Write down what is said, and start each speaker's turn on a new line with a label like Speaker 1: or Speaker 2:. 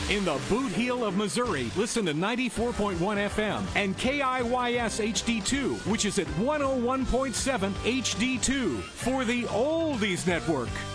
Speaker 1: In the Boot Heel of Missouri, listen to 94.1 FM and KIYS HD2, which is at 101.7 HD2 for the Oldies Network.